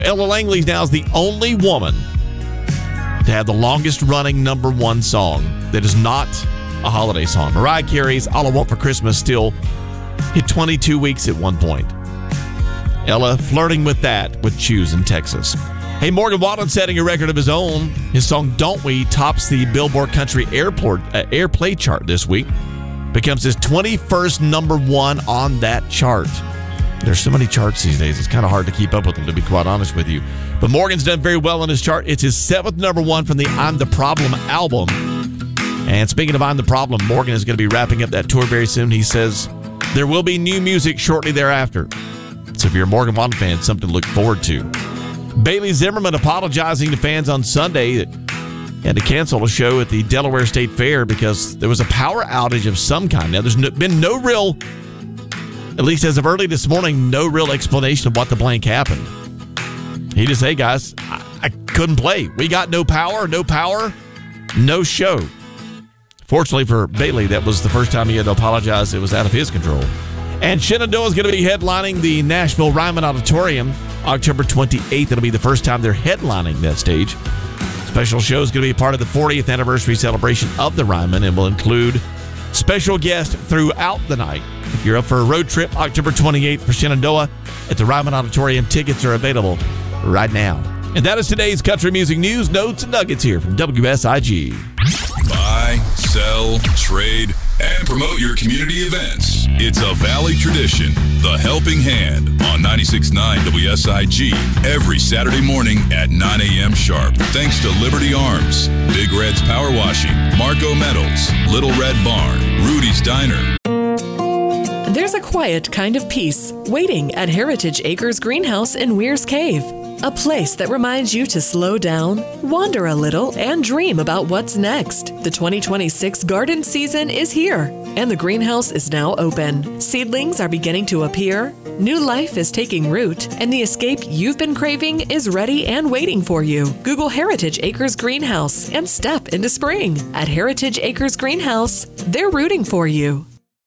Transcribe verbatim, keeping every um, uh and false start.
Ella Langley now is the only woman to have the longest running number one song that is not a holiday song. Mariah Carey's All I Want for Christmas still hit twenty-two weeks at one point. Ella flirting with that with Choose in Texas. Hey, Morgan Wallen setting a record of his own. His song Don't We tops the Billboard Country Airport, uh, Airplay chart this week. Becomes his twenty-first number one on that chart. There's so many charts these days, it's kind of hard to keep up with them, to be quite honest with you. But Morgan's done very well on his chart. It's his seventh number one from the I'm the Problem album. And speaking of I'm the Problem, Morgan is going to be wrapping up that tour very soon. He says there will be new music shortly thereafter. So if you're a Morgan Wallen fan, something to look forward to. Bailey Zimmerman apologizing to fans on Sunday that had to cancel a show at the Delaware State Fair because there was a power outage of some kind. Now, there's no, been no real, at least as of early this morning, no real explanation of what the blank happened. He just, hey, guys, I, I couldn't play. We got no power, no power, no show. Fortunately for Bailey, that was the first time he had to apologize. It was out of his control. And Shenandoah is going to be headlining the Nashville Ryman Auditorium October twenty-eighth. It'll be the first time they're headlining that stage. Special show is going to be part of the fortieth anniversary celebration of the Ryman and will include special guests throughout the night. If you're up for a road trip, October twenty-eighth for Shenandoah at the Ryman Auditorium, tickets are available right now. And that is today's country music news, notes, and nuggets here from W S I G. Buy, sell, trade, and promote your community events. It's a Valley tradition, the Helping Hand, on ninety-six point nine W S I G every Saturday morning at nine a.m. sharp. Thanks to Liberty Arms, Big Red's Power Washing, Marco Metals, Little Red Barn, Rudy's Diner. There's a quiet kind of peace waiting at Heritage Acres Greenhouse in Weir's Cave. A place that reminds you to slow down, wander a little, and dream about what's next. The twenty twenty-six garden season is here, and the greenhouse is now open. Seedlings are beginning to appear, new life is taking root, and the escape you've been craving is ready and waiting for you. Google Heritage Acres Greenhouse and step into spring. At Heritage Acres Greenhouse, they're rooting for you.